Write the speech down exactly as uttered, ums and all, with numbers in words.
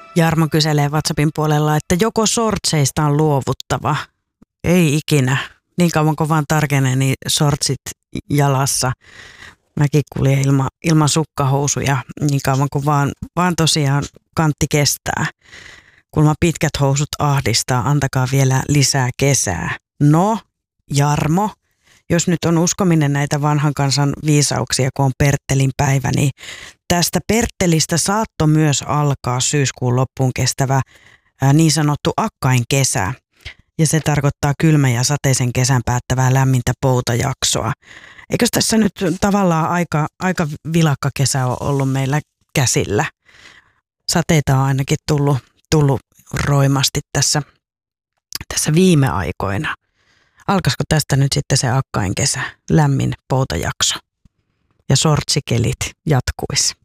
Jarmo kyselee WhatsAppin puolella, että joko sortseista on luovuttava. Ei ikinä. Niin kauan kuin vaan tarkenee, niin sortsit jalassa. Mäkin kuljen ilma, ilman sukkahousuja niin kauan kuin vaan, vaan tosiaan kantti kestää. Kulma pitkät housut ahdistaa, antakaa vielä lisää kesää. No, Jarmo, jos nyt on uskominen näitä vanhan kansan viisauksia, kun on Perttelin päivä, niin tästä Perttelistä saattoi myös alkaa syyskuun loppuun kestävä ää, niin sanottu akkain kesä. Ja se tarkoittaa kylmän ja sateisen kesän päättävää lämmintä poutajaksoa. Eikö tässä nyt tavallaan aika, aika vilakka kesä ole ollut meillä käsillä? Sateita on ainakin tullut, tullut roimasti tässä, tässä viime aikoina. Alkaisiko tästä nyt sitten se akkain kesä, lämmin poutajakso ja sortsikelit jatkuisi?